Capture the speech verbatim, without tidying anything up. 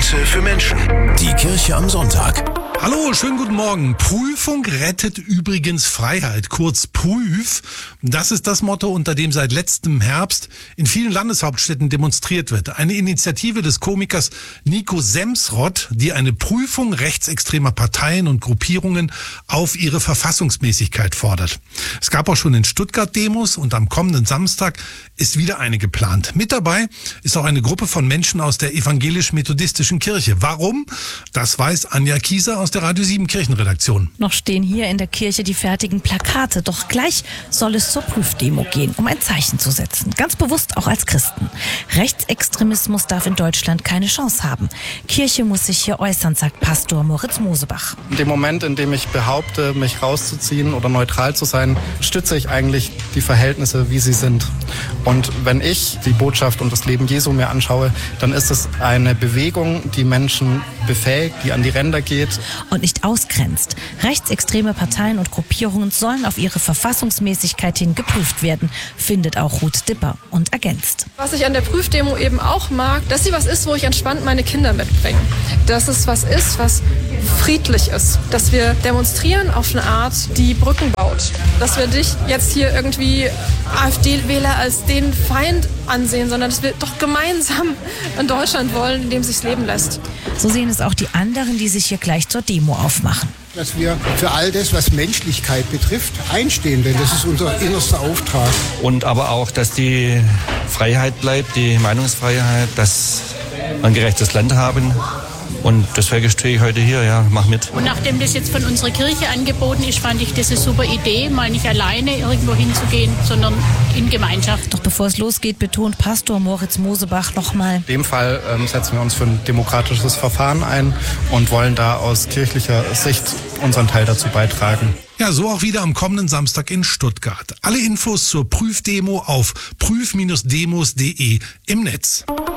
Messe für Menschen. Die Kirche am Sonntag. Hallo, schönen guten Morgen. Prüfung rettet übrigens Freiheit, kurz Prüf. Das ist das Motto, unter dem seit letztem Herbst in vielen Landeshauptstädten demonstriert wird. Eine Initiative des Komikers Nico Semsrott, die eine Prüfung rechtsextremer Parteien und Gruppierungen auf ihre Verfassungsmäßigkeit fordert. Es gab auch schon in Stuttgart Demos und am kommenden Samstag ist wieder eine geplant. Mit dabei ist auch eine Gruppe von Menschen aus der evangelisch-methodistischen Kirche. Warum? Das weiß Anja Kieser aus der Radio sieben Kirchenredaktion. Noch stehen hier in der Kirche die fertigen Plakate, doch gleich soll es zur Prüfdemo gehen, um ein Zeichen zu setzen. Ganz bewusst auch als Christen. Rechtsextremismus darf in Deutschland keine Chance haben. Kirche muss sich hier äußern, sagt Pastor Moritz Mosebach. In dem Moment, in dem ich behaupte, mich rauszuziehen oder neutral zu sein, stütze ich eigentlich die Verhältnisse, wie sie sind. Und wenn ich die Botschaft und das Leben Jesu mir anschaue, dann ist es eine Bewegung, die Menschen befähigt, die an die Ränder geht. Und nicht ausgrenzt. Rechtsextreme Parteien und Gruppierungen sollen auf ihre Verfassungsmäßigkeit hin geprüft werden, findet auch Ruth Dipper und ergänzt. Was ich an der Prüfdemo eben auch mag, dass sie was ist, wo ich entspannt meine Kinder mitbringe. Dass es was ist, was friedlich ist. Dass wir demonstrieren auf eine Art, die Brücken baut. Dass wir dich jetzt hier irgendwie AfD-Wähler als den Feind ansehen, sondern dass wir doch gemeinsam in Deutschland wollen, in dem sich's leben lässt. So sehen es auch die anderen, die sich hier gleich zur Demo aufmachen. Dass wir für all das, was Menschlichkeit betrifft, einstehen, denn das ist unser innerster Auftrag. Und aber auch, dass die Freiheit bleibt, die Meinungsfreiheit, dass wir ein gerechtes Land haben. Und deswegen stehe ich heute hier, ja, mach mit. Und nachdem das jetzt von unserer Kirche angeboten ist, fand ich das eine super Idee, mal nicht alleine irgendwo hinzugehen, sondern in Gemeinschaft. Doch bevor es losgeht, betont Pastor Moritz Mosebach nochmal. In dem Fall ähm, setzen wir uns für ein demokratisches Verfahren ein und wollen da aus kirchlicher Sicht unseren Teil dazu beitragen. Ja, so auch wieder am kommenden Samstag in Stuttgart. Alle Infos zur Prüfdemo auf prüf Bindestrich demos punkt de im Netz.